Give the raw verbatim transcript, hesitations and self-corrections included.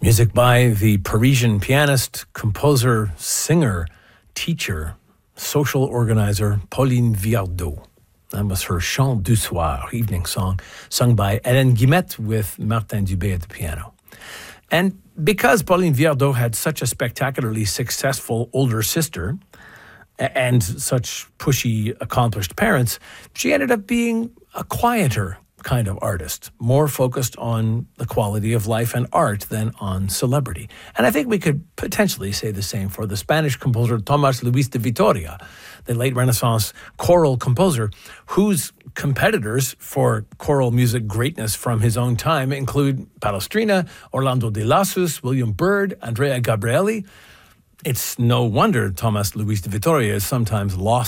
Music by the Parisian pianist, composer, singer, teacher, social organizer Pauline Viardot. That was her Chant du Soir, evening song, sung by Hélène Guillemette with Martin Dubé at the piano. And because Pauline Viardot had such a spectacularly successful older sister and such pushy, accomplished parents, she ended up being a quieter kind of artist, more focused on the quality of life and art than on celebrity. And I think we could potentially say the same for the Spanish composer Tomás Luis de Vitoria, the late Renaissance choral composer, whose competitors for choral music greatness from his own time include Palestrina, Orlando de Lassus, William Byrd, Andrea Gabrieli. It's no wonder Tomás Luis de Vitoria is sometimes lost